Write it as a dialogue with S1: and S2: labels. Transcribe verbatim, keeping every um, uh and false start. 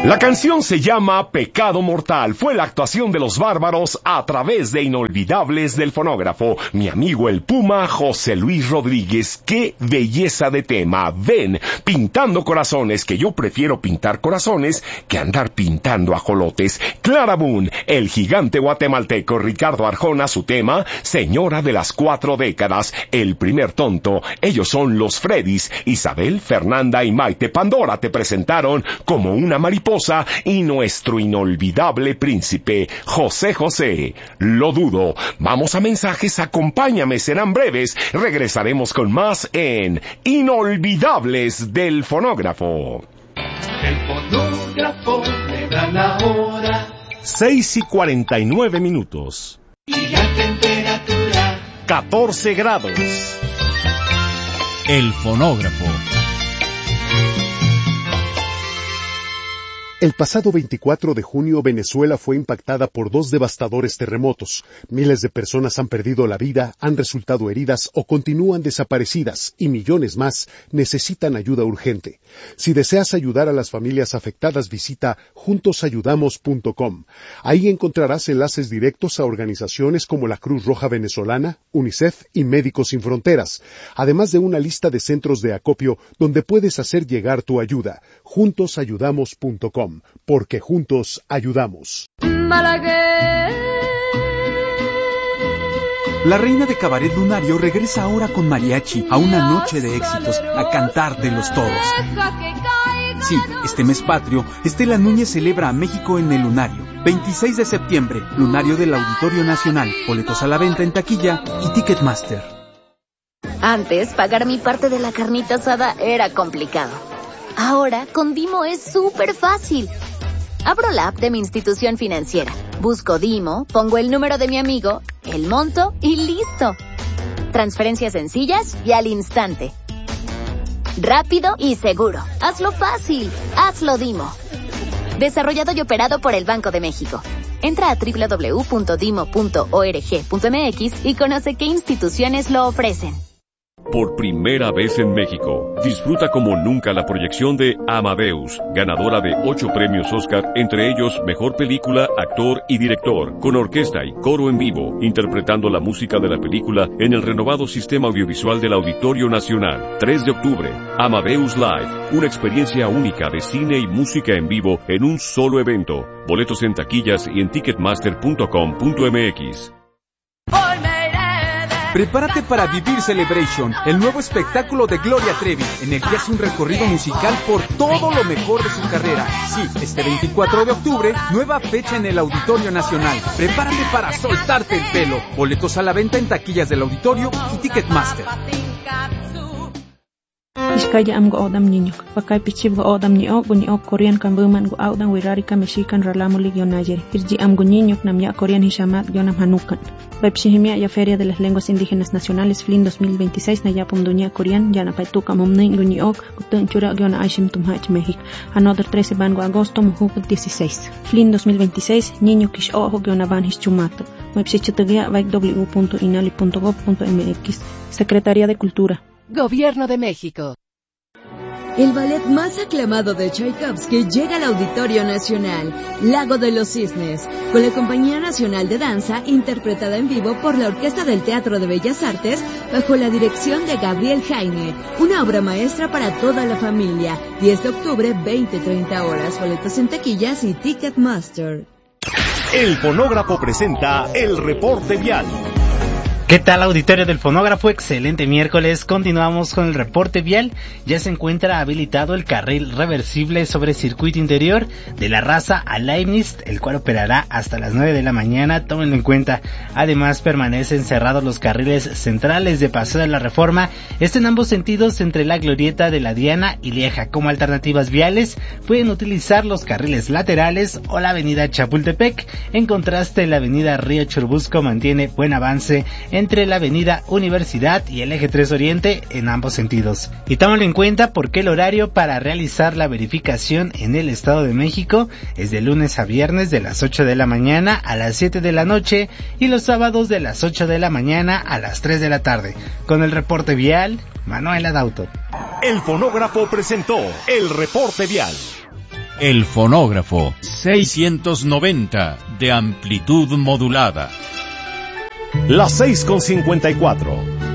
S1: La canción se llama Pecado Mortal. Fue la actuación de Los Bárbaros a través de Inolvidables del fonógrafo. Mi amigo el Puma, José Luis Rodríguez. ¡Qué belleza de tema! Ven, pintando corazones, que yo prefiero pintar corazones que andar pintando ajolotes. Clara Boone, el gigante guatemalteco Ricardo Arjona, su tema, Señora de las Cuatro Décadas. El primer tonto, ellos son los Freddys. Isabel, Fernanda y Maite Pandora te presentaron Como una mariposa. Y nuestro inolvidable príncipe, José José. Lo dudo. Vamos a mensajes, acompáñame, serán breves. Regresaremos con más en Inolvidables del fonógrafo.
S2: El fonógrafo le da la hora.
S1: Seis y cuarenta y nueve minutos.
S2: Y la temperatura.
S1: Catorce grados.
S3: El fonógrafo.
S4: El pasado veinticuatro de junio, Venezuela fue impactada por dos devastadores terremotos. Miles de personas han perdido la vida, han resultado heridas o continúan desaparecidas, y millones más necesitan ayuda urgente. Si deseas ayudar a las familias afectadas, visita juntos ayudamos punto com. Ahí encontrarás enlaces directos a organizaciones como la Cruz Roja Venezolana, UNICEF y Médicos Sin Fronteras, además de una lista de centros de acopio donde puedes hacer llegar tu ayuda. juntos ayudamos punto com. Porque juntos ayudamos.
S5: Malagueña.
S6: La reina de cabaret lunario regresa ahora con mariachi a una noche de éxitos, a cantar de los todos. Sí, este mes patrio, Estela Núñez celebra a México en el Lunario. veintiséis de septiembre, Lunario del Auditorio Nacional. Boletos a la venta en taquilla y Ticketmaster.
S5: Antes, pagar mi parte de la carnita asada era complicado. Ahora, con Dimo es súper fácil. Abro la app de mi institución financiera, busco Dimo, pongo el número de mi amigo, el monto y listo. Transferencias sencillas y al instante. Rápido y seguro. Hazlo fácil. Hazlo Dimo. Desarrollado y operado por el Banco de México. Entra a doble u doble u doble u punto dimo punto org punto m x y conoce qué instituciones lo ofrecen.
S7: Por primera vez en México, disfruta como nunca la proyección de Amadeus, ganadora de ocho premios Oscar, entre ellos Mejor Película, Actor y Director, con orquesta y coro en vivo, interpretando la música de la película en el renovado sistema audiovisual del Auditorio Nacional. tres de octubre, Amadeus Live, una experiencia única de cine y música en vivo en un solo evento. Boletos en taquillas y en ticketmaster punto com punto m x.
S6: Prepárate para vivir Celebration, el nuevo espectáculo de Gloria Trevi, en el que hace un recorrido musical por todo lo mejor de su carrera. Sí, este veinticuatro de octubre, nueva fecha en el Auditorio Nacional. Prepárate para soltarte el pelo. Boletos a la venta en taquillas del Auditorio y Ticketmaster.
S8: Iskaya am go odam niño, pakai pichib go odam ni ok buni ok Korean kan buman go audan wirarika mexican ralamo ligio nayer. Irji am go niño nam ya Korean hishamat yonam hanukan. Bepshihimia ya Feria de las Lenguas Indígenas Nacionales F L I N dos mil veintiséis na ya pumdunia Korean ya na paituka momnin guni ok gutun chura yona aishim tumhach México. Another trece van go agosto mujuk dieciséis. F L I N dos mil veintiséis niño kish ojo yona van hischumato. Websitegia vaik w w w punto inali punto gov punto m x. Secretaría de Cultura.
S9: Gobierno de México. El ballet más aclamado de Tchaikovsky llega al Auditorio Nacional, Lago de los Cisnes, con la Compañía Nacional de Danza, interpretada en vivo por la Orquesta del Teatro de Bellas Artes, bajo la dirección de Gabriel Jaime, una obra maestra para toda la familia. diez de octubre, veinte treinta horas, boletos en taquillas y Ticketmaster.
S1: El fonógrafo presenta el reporte vial.
S10: ¿Qué tal, auditorio del fonógrafo? Excelente miércoles. Continuamos con el reporte vial. Ya se encuentra habilitado el carril reversible sobre circuito interior de la raza a Leibniz, el cual operará hasta las nueve de la mañana. Tómenlo en cuenta. Además, permanecen cerrados los carriles centrales de Paseo de la Reforma, esto en ambos sentidos entre la glorieta de la Diana y Lieja. Como alternativas viales, pueden utilizar los carriles laterales o la avenida Chapultepec. En contraste, la avenida Río Churubusco mantiene buen avance entre la avenida Universidad y el eje tres Oriente en ambos sentidos. Y tómalo en cuenta porque el horario para realizar la verificación en el Estado de México es de lunes a viernes de las ocho de la mañana a las siete de la noche y los sábados de las ocho de la mañana a las tres de la tarde. Con el reporte vial, Manuel Adauto.
S1: El fonógrafo presentó el reporte vial.
S3: El fonógrafo seiscientos noventa de amplitud modulada.
S1: Las seis con cincuenta y cuatro.